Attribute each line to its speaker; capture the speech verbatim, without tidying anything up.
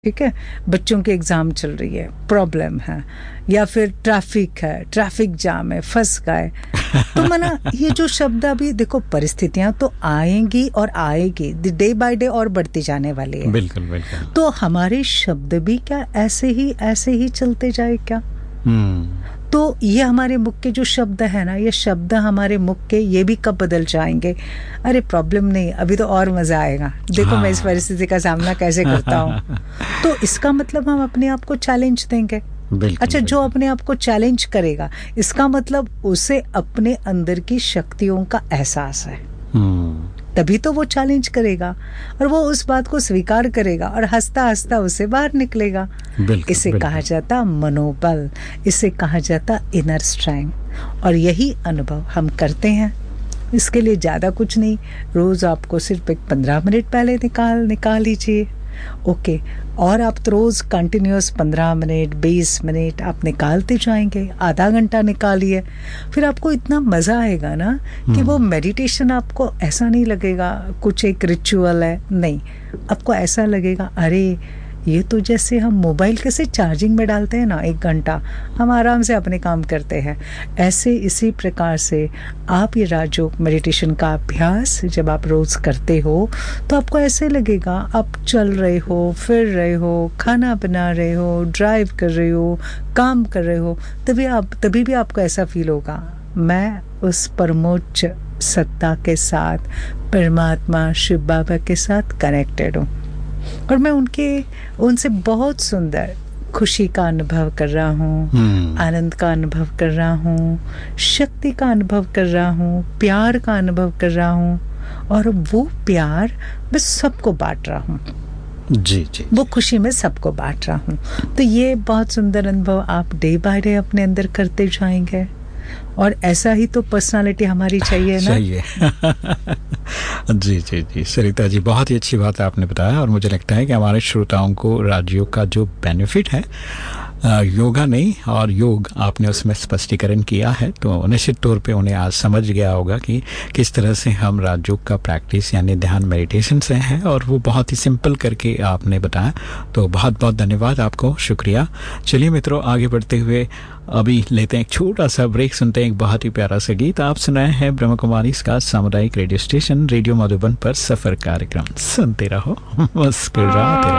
Speaker 1: ठीक है, बच्चों के एग्जाम चल रही है, प्रॉब्लम है, या फिर ट्रैफिक है, ट्रैफिक जाम है, फंस गए तो मना ये जो शब्द अभी देखो, परिस्थितियां तो आएंगी और आएगी, डे बाय डे और बढ़ती जाने वाली है।
Speaker 2: बिल्कुल बिल्कुल।
Speaker 1: तो हमारे शब्द भी क्या ऐसे ही ऐसे ही चलते जाए क्या?
Speaker 2: हम्म
Speaker 1: तो ये हमारे मुख के जो शब्द है ना, ये शब्द हमारे मुख के ये भी कब बदल जाएंगे? अरे प्रॉब्लम नहीं, अभी तो और मजा आएगा, देखो हाँ। मैं इस परिस्थिति का सामना कैसे करता हूँ। तो इसका मतलब हम अपने आप को चैलेंज देंगे। अच्छा, जो अपने आप को चैलेंज करेगा, इसका मतलब उसे अपने अंदर की शक्तियों का एहसास है, तभी तो वो चैलेंज करेगा और वो उस बात को स्वीकार करेगा और हंसता हंसता उसे बाहर निकलेगा। इसे कहा जाता मनोबल, इसे कहा जाता इनर स्ट्रेंथ। और यही अनुभव हम करते हैं। इसके लिए ज़्यादा कुछ नहीं, रोज़ आपको सिर्फ एक पंद्रह मिनट पहले निकाल निकाल लीजिए, ओके। और आप तो रोज़ कंटिन्यूस पंद्रह मिनट बीस मिनट आप निकालते जाएंगे, आधा घंटा निकालिए, फिर आपको इतना मज़ा आएगा ना कि वो मेडिटेशन आपको ऐसा नहीं लगेगा कुछ एक रिचुअल है, नहीं, आपको ऐसा लगेगा अरे ये तो जैसे हम मोबाइल कैसे चार्जिंग में डालते हैं ना, एक घंटा हम आराम से अपने काम करते हैं, ऐसे इसी प्रकार से आप ये राजयोग मेडिटेशन का अभ्यास जब आप रोज़ करते हो तो आपको ऐसे लगेगा आप चल रहे हो, फिर रहे हो, खाना बना रहे हो, ड्राइव कर रहे हो, काम कर रहे हो, तभी आप तभी भी आपको ऐसा फील होगा मैं उस परमोच्च सत्ता के साथ, परमात्मा शिव बाबा के साथ कनेक्टेड हूँ और मैं उनके उनसे बहुत सुंदर खुशी का अनुभव कर रहा हूँ, hmm. आनंद का अनुभव कर रहा हूँ, शक्ति का अनुभव कर रहा हूँ, प्यार का अनुभव कर रहा हूँ और वो प्यार मैं सबको बांट रहा हूँ।
Speaker 2: जी जी
Speaker 1: वो खुशी में सबको बांट रहा हूँ। तो ये बहुत सुंदर अनुभव आप डे बाय डे अपने अंदर करते जाएंगे और ऐसा ही तो पर्सनालिटी हमारी चाहिए ना। चाहिए
Speaker 2: जी जी जी सरिता जी, बहुत ही अच्छी बात आपने बताया और मुझे लगता है कि हमारे श्रोताओं को राजयोग का जो बेनिफिट है, योगा नहीं और योग आपने उसमें स्पष्टीकरण किया है, तो निश्चित तौर पे उन्हें आज समझ गया होगा कि किस तरह से हम राजयोग का प्रैक्टिस यानी ध्यान मेडिटेशन से है और वो बहुत ही सिंपल करके आपने बताया। तो बहुत बहुत धन्यवाद आपको, शुक्रिया। चलिए मित्रों, आगे बढ़ते हुए अभी लेते हैं एक छोटा सा ब्रेक, सुनते हैं एक बहुत ही प्यारा सा गीत। आप सुनाए हैं ब्रह्म कुमारी का सामुदायिक रेडियो स्टेशन रेडियो मधुबन पर सफर कार्यक्रम। सुनते रहो, मुस्कुराते रहो।